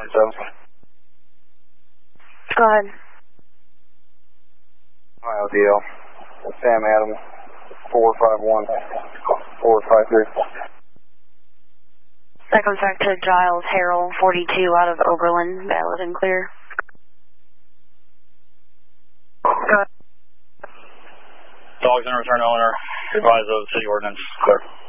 Go ahead. Ohio DL. Sam Adam, 451, 453. That comes back to Giles Harrell, 42 out of Oberlin, valid and clear. Go ahead. Dogs in return owner, advise of city ordinance, clear.